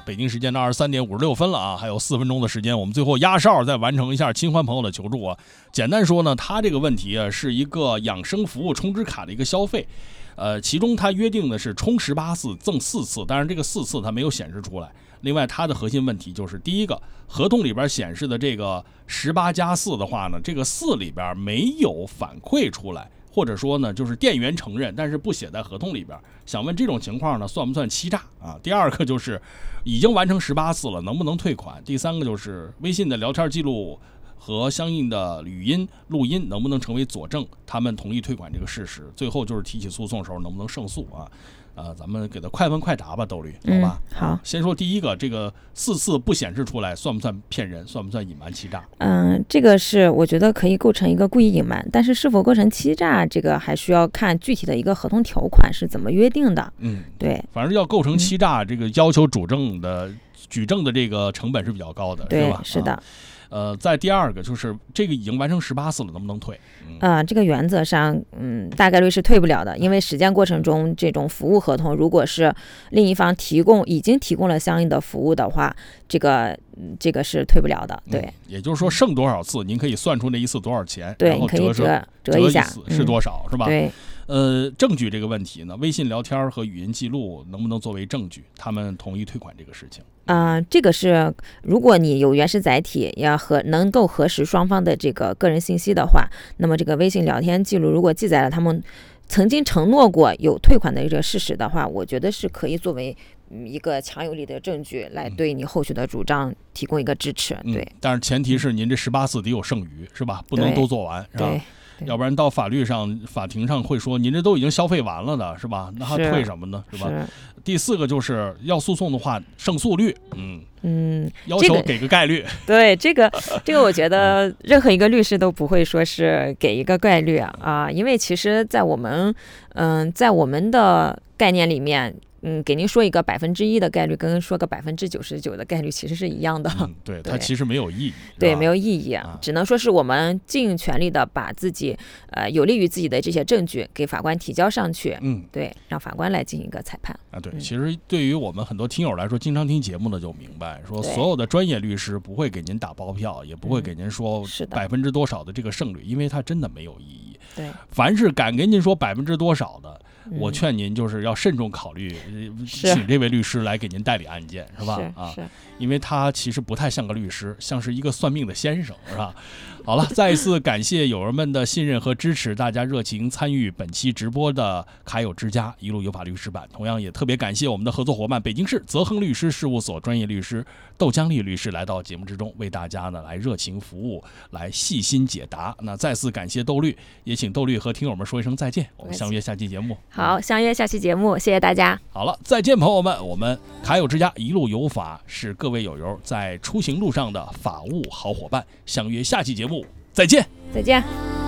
北京时间的23:56了啊，还有4分钟的时间，我们最后压哨再完成一下清欢朋友的求助啊。简单说呢，他这个问题啊是一个养生服务充值卡的一个消费，其中他约定的是充18次赠4次，当然这个4次他没有显示出来。另外，它的核心问题就是第一个，合同里边显示的这个18+4的话呢，这个4里边没有反馈出来。或者说呢，就是店员承认，但是不写在合同里边。想问这种情况呢，算不算欺诈啊？第二个就是已经完成18次了，能不能退款？第三个就是微信的聊天记录和相应的语音录音能不能成为佐证，他们同意退款这个事实？最后就是提起诉讼的时候能不能胜诉啊？咱们给他快问快答吧，兜率，好吧？ 好， 先说第一个，这个4次不显示出来，算不算骗人？算不算隐瞒欺诈？ 这个是我觉得可以构成一个故意隐瞒，但是否构成欺诈，这个还需要看具体的一个合同条款是怎么约定的。对， 反正要构成欺诈，这个要求举证的这个成本是比较高的， 对， 是吧？ 是的。 再第二个就是这个已经完成18次了，能不能退？ 这个原则上，大概率是退不了的，因为实践过程中这种服务合同，如果是另一方已经提供了相应的服务的话，这个是退不了的。对， 也就是说剩多少次，您可以算出那一次多少钱， 对， 然后你可以折一下是多少，是吧？ 对。 证据这个问题呢，微信聊天和语音记录能不能作为证据？他们同意退款这个事情。 这个是如果你有原始载体，能够核实双方的这个个人信息的话，那么这个微信聊天记录如果记载了他们曾经承诺过有退款的这个事实的话，我觉得是可以作为一个强有力的证据来对你后续的主张提供一个支持。对， 但是前提是您这18次得有剩余，是吧？不能都做完，是吧？要不然到法庭上会说您这都已经消费完了的，是吧？那还退什么呢？是吧？第四个就是要诉讼的话，胜诉率，要求给个概率。 对，这个我觉得任何一个律师都不会说是给一个概率啊，因为其实在我们的概念里面。给您说一个1%的概率，跟说个99%的概率其实是一样的。 对，它其实没有意义。 对，没有意义啊，只能说是我们尽全力的把自己有利于自己的这些证据给法官提交上去。对，让法官来进行一个裁判。 对，其实对于我们很多听友来说，经常听节目的就明白，说所有的专业律师不会给您打包票，也不会给您说%多少的这个胜率，因为它真的没有意义。 对， 凡是敢跟您说%多少的。我劝您就是要慎重考虑，请这位律师来给您代理案件，是吧？因为他其实不太像个律师，像是一个算命的先生，是吧？好了，再一次感谢友人们的信任和支持，大家热情参与本期直播的卡友之家一路有法律师版，同样也特别感谢我们的合作伙伴北京市泽亨律师事务所专业律师窦江丽律师来到节目之中，为大家呢来热情服务，来细心解答。那再次感谢窦律，也请窦律和听友们说一声再见，我们相约下期节目。 好，相约下期节目，谢谢大家。 好了，再见，朋友们，我们卡友之家一路有法是各位友友在出行路上的法务好伙伴，相约下期节目，再见， 再见。